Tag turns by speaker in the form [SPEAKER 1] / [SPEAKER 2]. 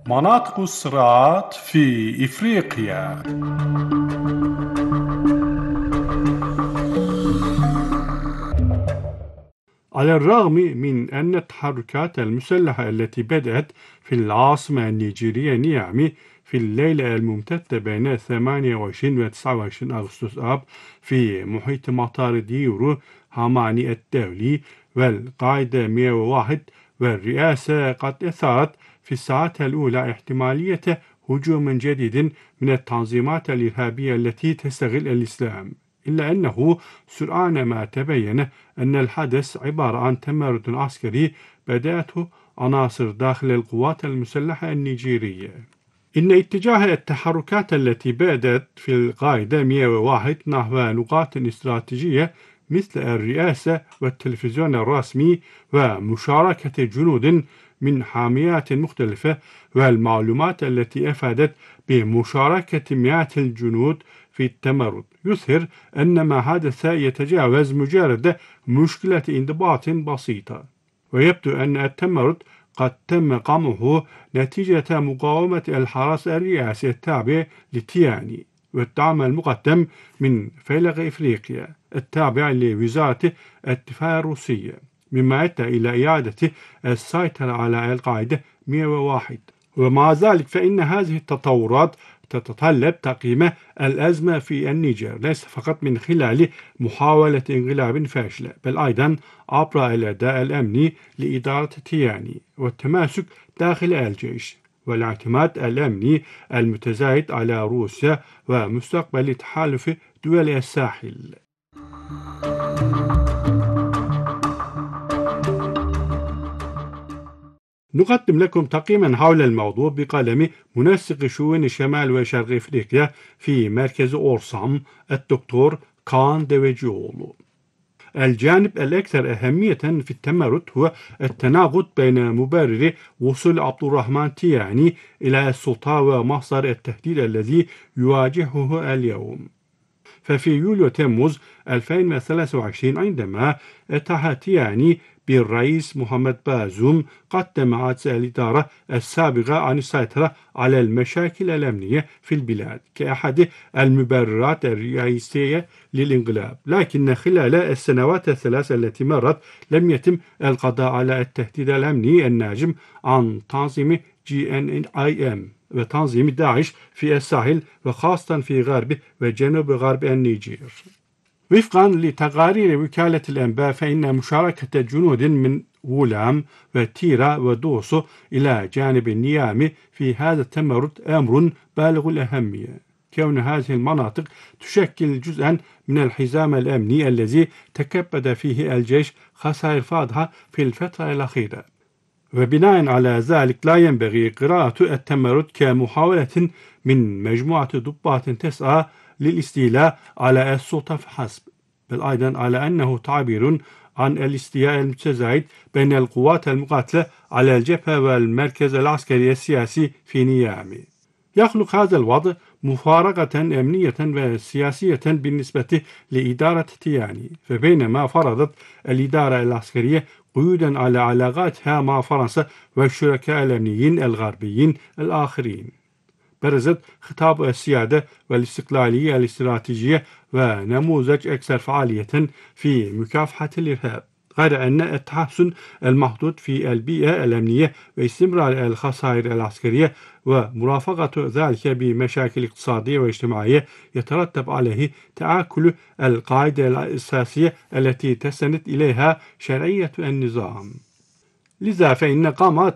[SPEAKER 1] مناطق الصراعات في إفريقيا. على الرغم من أن التحركات المسلحة التي بدأت في العاصمة النيجيرية نيامي في الليلة الممتدة بين 28 و 29 أغسطس آب في محيط مطار ديورو هاماني الدولي والقاعدة 101 والرئاسة قد أثارت في الساعات الأولى احتمالية هجوم جديد من التنظيمات الإرهابية التي تستغل الإسلام، إلا أنه سرعان ما تبين أن الحدث عبارة عن تمرد عسكري بدأته عناصر داخل القوات المسلحة النيجيرية. إن اتجاه التحركات التي بدأت في القاعدة 101 نحو نقاط استراتيجية مثل الرئاسة والتلفزيون الرسمي ومشاركة جنود من حاميات مختلفة والمعلومات التي أفادت بمشاركة مئات الجنود في التمرد يظهر أن ما حدث يتجاوز مجرد مشكلة انضباط بسيطة، ويبدو أن التمرد قد تم قمعه نتيجة مقاومة الحرس الرئاسي التابع لتياني والدعم المقدم من فيلق إفريقيا التابع لوزارة الدفاع الروسية، مما أدى إلى إعادة السيطرة على القاعدة 101. ومع ذلك فإن هذه التطورات تتطلب تقييم الأزمة في النيجر ليس فقط من خلال محاولة انقلاب فاشلة، بل أيضا عبر الأداء الأمني لإدارة تياني والتماسك داخل الجيش والاعتماد الأمني المتزايد على روسيا ومستقبل تحالف دول الساحل. نقدم لكم تقييما حول الموضوع بقلم منسق شؤون شمال وشرق إفريقيا في مركز أورسام الدكتور كان ديفيجيولو. الجانب الأكثر أهمية في التمرد هو التناقض بين مبرر وصول عبد الرحمن تياني إلى السلطة ومصدر التهديد الذي يواجهه اليوم. ففي يوليو تموز 2023 عندما اتاح تياني بالرئيس محمد بازوم قدم عجز الإدارة السابقة عن السيطرة على المشاكل الأمنية في البلاد كأحد المبررات الرئيسية للانقلاب، لكن خلال السنوات الثلاث التي مرت لم يتم القضاء على التهديد الأمني الناجم عن تنظيم GNIM وتنظيم داعش في الساحل وخاصة في غرب وجنوب غرب النيجر. وفقا لتقارير وكالة الأنباء فإن مشاركة جنود من غولام وتيرا ودوسو إلى جانب النيامي في هذا التمرد أمر بالغ الأهمية، كون هذه المناطق تشكل جزءا من الحزام الأمني الذي تكبد فيه الجيش خسائر فاضحة في الفترة الأخيرة. وبناء على ذلك لا ينبغي قراءة التمرد كمحاولة من مجموعة ضباط تسعى للاستيلاء على السلطة فحسب، بل أيضا على أنه تعبير عن الاستياء المتزايد بين القوات المقاتلة على الجبهة والمركز العسكري السياسي في نيامي. يخلق هذا الوضع مفارقة أمنية وسياسية بالنسبة لإدارة تياني، فبينما فرضت الإدارة العسكرية قيودا على علاقاتها مع فرنسا والشركاء الأمنيين الغربيين الآخرين، برزت خطاب السيادة والاستقلالية الاستراتيجية ونموذج أكثر فعالية في مكافحة الإرهاب، غير أن التحسن المحدود في البيئة الأمنية واستمرار الخسائر العسكرية ومرافقة ذلك بمشاكل اقتصادية واجتماعية يترتب عليه تآكل القاعدة الأساسية التي تستند إليها شرعية النظام. لذا فإن قامت